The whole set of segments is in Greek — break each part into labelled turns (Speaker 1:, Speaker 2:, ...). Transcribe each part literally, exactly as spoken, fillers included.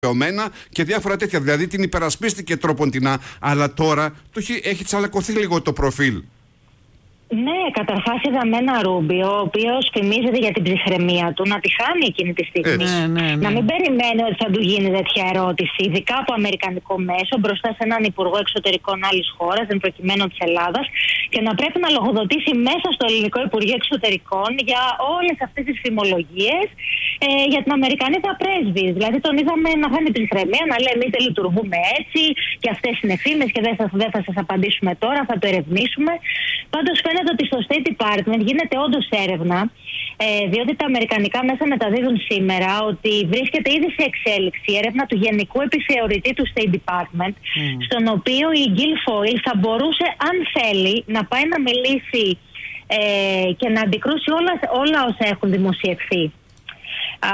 Speaker 1: και διάφορα τέτοια. Δηλαδή την υπερασπίστηκε τρόποντινά, αλλά τώρα το έχει, έχει τσαλακωθεί λίγο το προφίλ.
Speaker 2: Ναι, καταρχάς είδαμε ένα Ρούμπιο, ο οποίος φημίζεται για την ψυχραιμία του, να τη χάνει εκείνη τη στιγμή.
Speaker 3: Ναι, ναι, ναι.
Speaker 2: Να μην περιμένει ότι θα του γίνει τέτοια ερώτηση, ειδικά από αμερικανικό μέσο, μπροστά σε έναν υπουργό εξωτερικών άλλης χώρας, εν προκειμένου της Ελλάδας, και να πρέπει να λογοδοτήσει μέσα στο ελληνικό Υπουργείο Εξωτερικών για όλες αυτές τις φημολογίες ε, για την Αμερικανίδα πρέσβη. Δηλαδή τον είδαμε να χάνει την ψυχραιμία, να λέει: εμείς δεν λειτουργούμε έτσι, και αυτές είναι φήμες και δεν θα, δεν θα σας απαντήσουμε τώρα, θα το ερευνήσουμε. Πάντως φαίνεται ότι στο State Department γίνεται όντως έρευνα, ε, διότι τα αμερικανικά μέσα μεταδίδουν σήμερα ότι βρίσκεται ήδη σε εξέλιξη η έρευνα του Γενικού Επιθεωρητή του State Department, mm. στον οποίο η Guilfoyle θα μπορούσε, αν θέλει, να πάει να μιλήσει ε, και να αντικρούσει όλα, όλα όσα έχουν δημοσιευθεί. Α,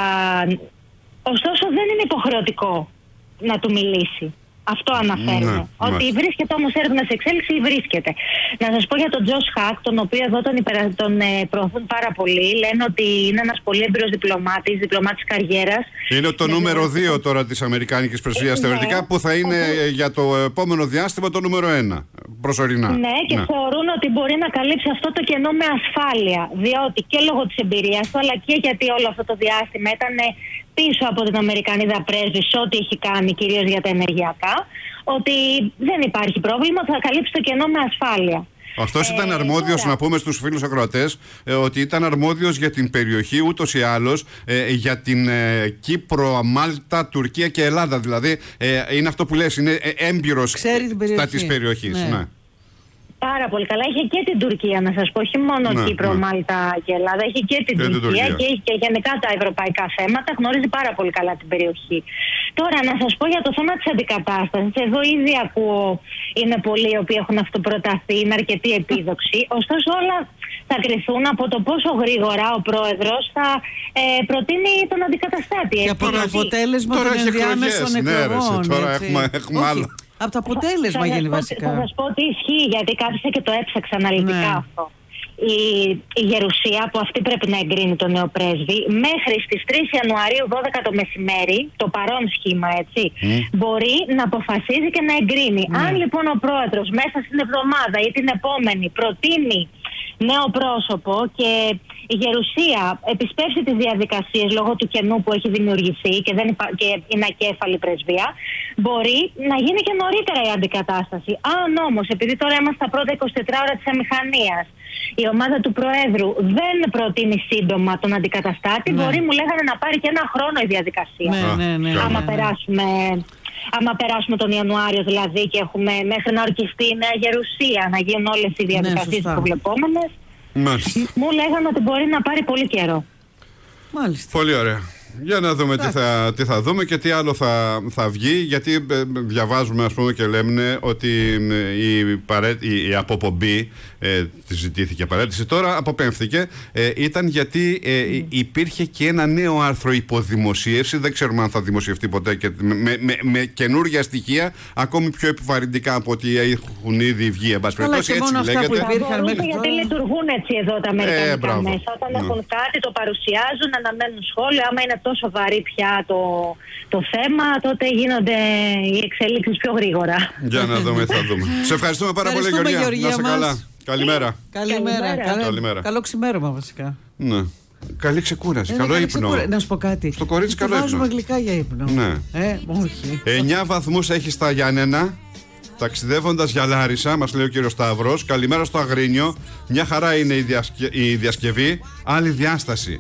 Speaker 2: ωστόσο δεν είναι υποχρεωτικό να του μιλήσει. Αυτό αναφέρουμε. Ναι, ότι ναι. Βρίσκεται όμως έρευνα σε εξέλιξη ή βρίσκεται. Να σας πω για τον Τζος Χακ, τον οποίο εδώ τον, υπερα... τον ε, προωθούν πάρα πολύ. Λένε ότι είναι ένας πολύ έμπειρος διπλωμάτης, διπλωμάτης καριέρας. Είναι το νούμερο δύο το... τώρα της Αμερικάνικης Πρεσβείας, ναι, θεωρητικά, που θα είναι ο... για το επόμενο διάστημα το νούμερο ένα. Προσωρινά. Ναι, και ναι. θεωρούν ότι μπορεί να καλύψει αυτό το κενό με ασφάλεια. Διότι και λόγω της εμπειρίας του, αλλά και γιατί όλο αυτό το διάστημα ήταν πίσω από την Αμερικανίδα πρέσβη σε ό,τι έχει κάνει, κυρίως για τα ενεργειακά, ότι δεν υπάρχει πρόβλημα, θα καλύψει το κενό με ασφάλεια. Αυτός ε, ήταν αρμόδιος, τώρα... να πούμε στους φίλους ακροατές, ε, ότι ήταν αρμόδιος για την περιοχή ούτως ή άλλως, ε, για την ε, Κύπρο, Μάλτα, Τουρκία και Ελλάδα. Δηλαδή ε, είναι αυτό που λες, είναι ε, έμπειρος στα της περιοχής. Ναι. Ναι. Πάρα πολύ καλά. Είχε και την Τουρκία, να σας πω, όχι μόνο ναι, Κύπρο, ναι. Μάλτα και Ελλάδα. Έχει και την και Τουρκία, την και, και γενικά τα ευρωπαϊκά θέματα. Γνωρίζει πάρα πολύ καλά την περιοχή. Τώρα, να σας πω για το θέμα της αντικατάστασης. Εδώ ήδη ακούω, είναι πολλοί οι οποίοι έχουν αυτοπροταθεί, είναι αρκετοί επίδοξοι. Ωστόσο, όλα θα κριθούν από το πόσο γρήγορα ο πρόεδρος θα ε, προτείνει τον αντικαταστάτη.
Speaker 3: Και από το αποτέλεσμα των ενδιάμεσων εκλογών.
Speaker 1: Ναι, τώρα έχουμε, έχουμε άλλο.
Speaker 3: Από το αποτέλεσμα θα γίνει βασικά.
Speaker 2: Θα σας πω τι ισχύει, γιατί κάθισα και το έψαξα αναλυτικά ναι. αυτό. Η, η Γερουσία, που αυτή πρέπει να εγκρίνει τον νέο πρέσβη, μέχρι στις τρεις Ιανουαρίου δώδεκα το μεσημέρι, το παρόν σχήμα, έτσι, mm. μπορεί να αποφασίζει και να εγκρίνει. Mm. Αν λοιπόν ο πρόεδρος μέσα στην εβδομάδα ή την επόμενη προτείνει νέο πρόσωπο και η Γερουσία επισπεύσει τις διαδικασίες λόγω του κενού που έχει δημιουργηθεί και, δεν υπα... και είναι ακέφαλη πρεσβεία, μπορεί να γίνει και νωρίτερα η αντικατάσταση. Αν όμως, επειδή τώρα είμαστε στα πρώτα είκοσι τέσσερις ώρα της αμηχανίας, η ομάδα του Προέδρου δεν προτείνει σύντομα τον αντικαταστάτη, ναι. μπορεί, μου λέγανε, να πάρει και ένα χρόνο η διαδικασία.
Speaker 3: Ναι, ναι, ναι, ναι,
Speaker 2: άμα
Speaker 3: ναι.
Speaker 2: περάσουμε... Άμα περάσουμε τον Ιανουάριο δηλαδή και έχουμε μέχρι να ορκιστεί η Νέα Γερουσία, να γίνουν όλες οι διαδικασίες ναι, προβλεπόμενες, μου λέγανε ότι μπορεί να πάρει πολύ καιρό.
Speaker 3: Μάλιστα.
Speaker 1: Πολύ ωραία. Για να δούμε τι θα, τι θα δούμε και τι άλλο θα, θα βγει, γιατί ε, διαβάζουμε, ας πούμε, και λέμε ότι ε, η, παρέ, η, η αποπομπή ε, τη ζητήθηκε παρέτηση, τώρα αποπέμφθηκε, ε, ήταν γιατί ε, mm. υπήρχε και ένα νέο άρθρο υποδημοσίευση, δεν ξέρουμε αν θα δημοσιευτεί ποτέ, και με, με, με, με καινούργια στοιχεία ακόμη πιο επιβαρυντικά από ό,τι έχουν ήδη βγει. Εν πάση περιπτώσει, έτσι λέγεται.
Speaker 2: Γιατί λειτουργούν έτσι εδώ τα αμερικανικά ε, μέσα. Όταν ναι. έχουν κάτι, το παρουσιάζουν, αναμένουν σχόλιο. Άμα είναι τόσο βαρύ πια το, το θέμα, τότε γίνονται οι εξελίξεις πιο γρήγορα. Για
Speaker 1: να δούμε, θα δούμε. Σε ευχαριστούμε πάρα πολύ, Γεωργία.
Speaker 3: Γεωργία.
Speaker 1: Να είσαι καλά. Καλημέρα.
Speaker 3: Καλημέρα. Καλημέρα.
Speaker 1: Καλημέρα.
Speaker 3: Καλό ξημέρωμα, βασικά.
Speaker 1: Ναι. Καλή ξεκούραση.
Speaker 3: Ε,
Speaker 1: καλό
Speaker 3: καλή
Speaker 1: ύπνο.
Speaker 3: Ξεκούρα... Να σου πω κάτι.
Speaker 1: Στο κορίτσι, καλό ύπνο.
Speaker 3: Βάζουμε γλυκά για ύπνο.
Speaker 1: Ναι.
Speaker 3: Ε, όχι.
Speaker 1: εννιά βαθμούς έχει στα Γιάννενα. Ταξιδεύοντας για Λάρισα, μας λέει ο κύριος Σταύρος. Καλημέρα στο Αγρίνιο. Μια χαρά είναι η, διασκε... η διασκευή. Άλλη διάσταση.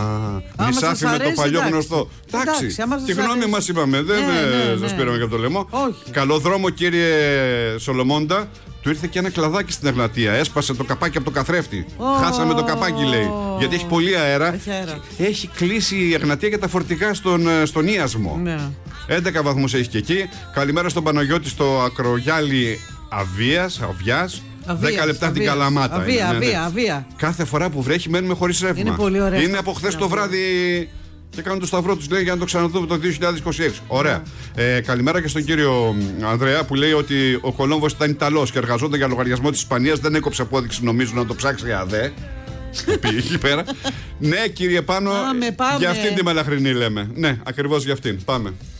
Speaker 1: Α, νησάφι με το παλιό εντάξει. γνωστό. Εντάξει, τη γνώμη μας είπαμε. Δεν ναι, ναι, ναι. σας πήραμε και από το λαιμό.
Speaker 3: Όχι.
Speaker 1: Καλό δρόμο, κύριε Σολομώντα. Του ήρθε και ένα κλαδάκι στην Εγνατία. Έσπασε το καπάκι από το καθρέφτη. Oh. Χάσαμε το καπάκι, λέει. Γιατί έχει πολύ αέρα.
Speaker 3: Έχει, αέρα.
Speaker 1: έχει κλείσει η Εγνατία για τα φορτικά στον, στον Ίασμο.
Speaker 3: Ναι.
Speaker 1: έντεκα βαθμούς έχει και εκεί. Καλημέρα στον Παναγιώτη στο Ακρογιάλι Αβίας, Αβιάς. δέκα λεπτά την Καλαμάτα.
Speaker 3: Αβία,
Speaker 1: είναι, ναι, ναι.
Speaker 3: αβία, αβία.
Speaker 1: Κάθε φορά που βρέχει μένουμε χωρίς ρεύμα.
Speaker 3: Είναι πολύ ωραία.
Speaker 1: Είναι από χθες το βράδυ. Και κάνουν το σταυρό τους, λέει, για να το ξαναδούμε το δύο χιλιάδες είκοσι έξι. Ωραία. Yeah. Ε, καλημέρα και στον κύριο Ανδρέα που λέει ότι ο Κολόμβος ήταν Ιταλός και εργαζόταν για λογαριασμό της Ισπανίας. Δεν έκοψε απόδειξη, νομίζω, να το ψάξει η ΑΔΕ. Πήγε εκεί πέρα. Ναι, κύριε Πάνο,
Speaker 3: πάμε, πάμε.
Speaker 1: Για αυτήν τη μελαχρινή λέμε. Ναι, ακριβώς για αυτήν. Πάμε.